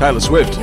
Taylor Swift.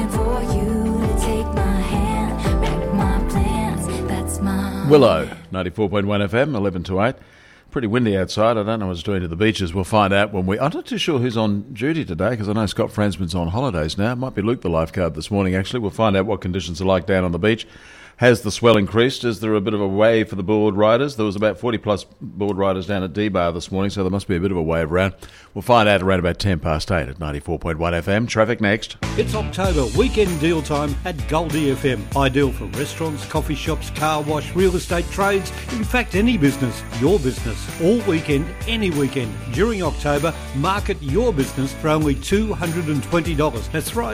Willow, 94.1 FM, 11 to 8. Pretty windy outside. I don't know what it's doing to the beaches. We'll find out when I'm not too sure who's on duty today because I know Scott Fransman's on holidays now. It might be Luke, the lifeguard, this morning, actually. We'll find out what conditions are like down on the beach. Has the swell increased? Is there a bit of a wave for the board riders? There was about 40-plus board riders down at D-Bar this morning, so there must be a bit of a wave around. We'll find out around about 8 at 94.1 FM. Traffic next. It's October, weekend deal time at Goldie FM. Ideal for restaurants, coffee shops, car wash, real estate trades, in fact any business, your business. All weekend, any weekend. During October, market your business for only $220. That's right,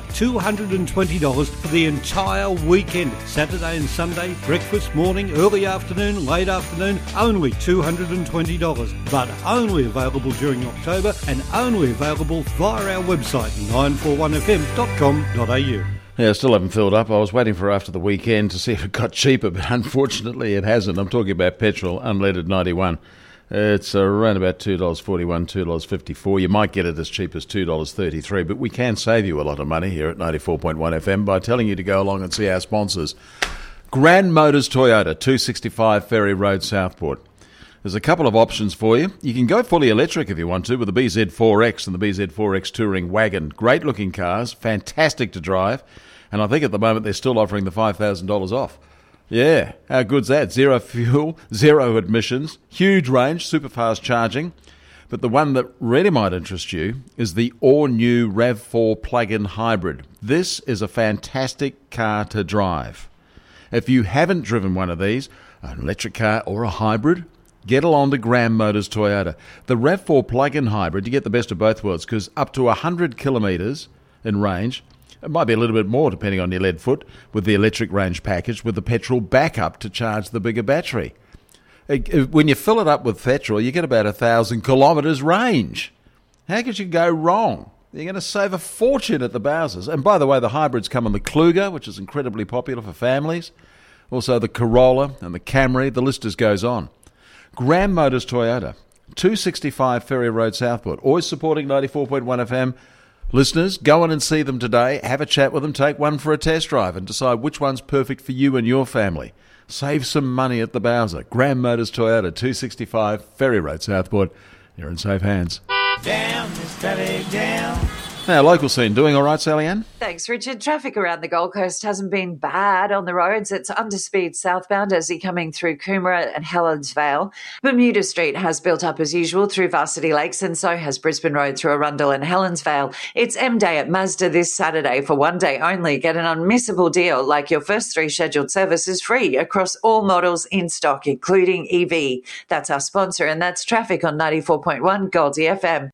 $220 for the entire weekend. Saturday and Sunday, breakfast, morning, early afternoon, late afternoon, only $220. But only available during October and only available via our website, 941fm.com.au. Yeah, still haven't filled up. I was waiting for after the weekend to see if it got cheaper, but unfortunately it hasn't. I'm talking about petrol, unleaded 91. It's around about $2.41, $2.54. You might get it as cheap as $2.33, but we can save you a lot of money here at 94.1 FM by telling you to go along and see our sponsors. Grand Motors Toyota, 265 Ferry Road, Southport. There's a couple of options for you. You can go fully electric if you want to with the BZ4X and the BZ4X Touring Wagon. Great looking cars, fantastic to drive, and I think at the moment they're still offering the $5,000 off. Yeah, how good's that? Zero fuel, zero emissions, huge range, super fast charging. But the one that really might interest you is the all-new RAV4 plug-in hybrid. This is a fantastic car to drive. If you haven't driven one of these, an electric car or a hybrid, get along to Grand Motors Toyota. The RAV4 plug-in hybrid, you get the best of both worlds because up to 100 kilometres in range, it might be a little bit more depending on your lead foot, with the electric range package with the petrol backup to charge the bigger battery. When you fill it up with petrol, you get about 1,000 kilometres range. How could you go wrong? You're going to save a fortune at the Bowsers. And by the way, the hybrids come on the Kluger, which is incredibly popular for families. Also the Corolla and the Camry. The list just goes on. Grand Motors Toyota, 265 Ferry Road, Southport. Always supporting 94.1 FM. Listeners, go on and see them today. Have a chat with them. Take one for a test drive and decide which one's perfect for you and your family. Save some money at the Bowser. Grand Motors Toyota, 265 Ferry Road, Southport. You're in safe hands. Down, Miss Valley, down. Now, local scene, doing all right, Sally Ann? Thanks, Richard. Traffic around the Gold Coast hasn't been bad on the roads. It's under speed southbound as you're coming through Coomera and Helensvale. Bermuda Street has built up as usual through Varsity Lakes, and so has Brisbane Road through Arundel and Helensvale. It's M-Day at Mazda this Saturday. For one day only, get an unmissable deal like your first 3 scheduled services free across all models in stock, including EV. That's our sponsor, and that's traffic on 94.1 Goldie FM.